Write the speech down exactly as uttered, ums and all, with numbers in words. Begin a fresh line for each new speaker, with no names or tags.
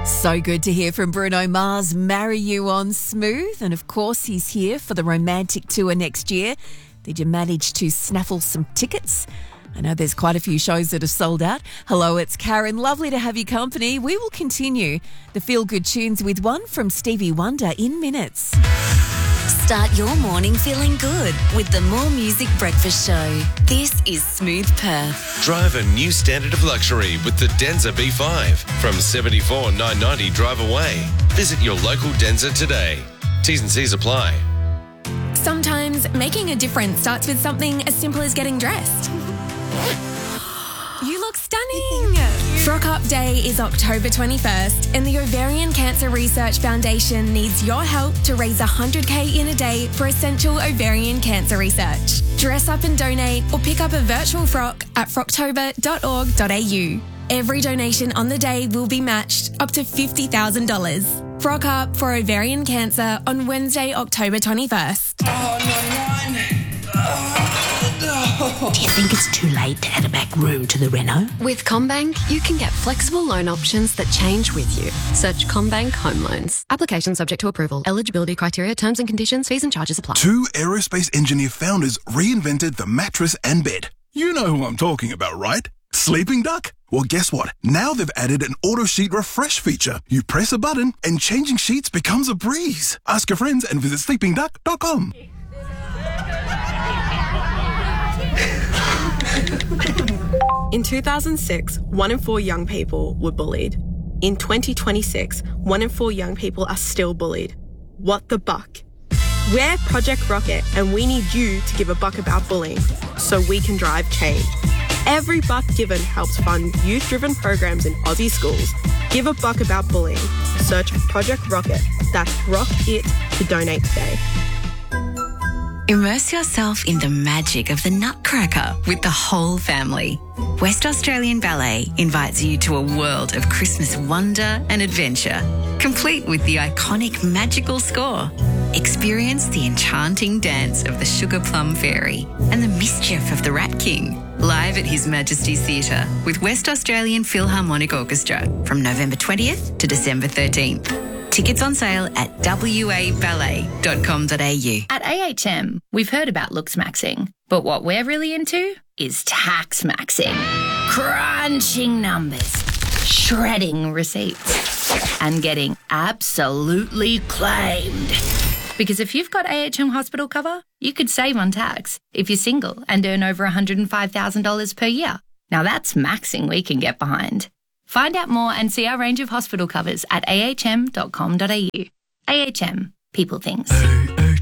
So good to hear from Bruno Mars, Marry You on Smooth. And of course, he's here for the romantic tour next year. Did you manage to snaffle some tickets? I know there's quite a few shows that have sold out. Hello, it's Karen. Lovely to have your company. We will continue the feel-good tunes with one from Stevie Wonder in minutes.
Start your morning feeling good with the More Music Breakfast Show. This is Smooth Perth.
Drive a new standard of luxury with the Denza B five from seventy-four thousand nine hundred ninety drive away. Visit your local Denza today. T's and C's apply.
Sometimes making a difference starts with something as simple as getting dressed. You look stunning! Frock Up Day is October twenty-first, and the Ovarian Cancer Research Foundation needs your help to raise one hundred K in a day for essential ovarian cancer research. Dress up and donate or pick up a virtual frock at frocktober dot org dot a u. Every donation on the day will be matched up to fifty thousand dollars. Frock Up for ovarian cancer on Wednesday, October twenty-first.
Oh, ninety-nine. Oh.
Do you think it's too late to add a back room to the reno?
With CommBank, you can get flexible loan options that change with you. Search CommBank Home Loans. Application subject to approval. Eligibility criteria, terms and conditions, fees and charges apply.
Two aerospace engineer founders reinvented the mattress and bed. You know who I'm talking about, right? Sleeping Duck? Well, guess what? Now they've added an auto sheet refresh feature. You press a button and changing sheets becomes a breeze. Ask your friends and visit sleeping duck dot com.
In two thousand six, one in four young people were bullied. In twenty twenty-six, one in four young people are still bullied. What the buck? We're Project Rocket, and we need you to give a buck about bullying so we can drive change. Every buck given helps fund youth-driven programs in Aussie schools. Give a buck about bullying. Search Project Rocket. That's Rock It to donate today.
Immerse yourself in the magic of the Nutcracker with the whole family. West Australian Ballet invites you to a world of Christmas wonder and adventure, complete with the iconic magical score. Experience the enchanting dance of the Sugar Plum Fairy and the mischief of the Rat King, live at His Majesty's Theatre with West Australian Philharmonic Orchestra from November twentieth to December thirteenth. Tickets on sale at w a ballet dot com dot a u.
At A H M, we've heard about looks maxing, but what we're really into is tax maxing. Crunching numbers, shredding receipts, and getting absolutely claimed. Because if you've got A H M hospital cover, you could save on tax if you're single and earn over one hundred five thousand dollars per year. Now that's maxing we can get behind. Find out more and see our range of hospital covers at a h m dot com dot a u. A H M, people things.
A H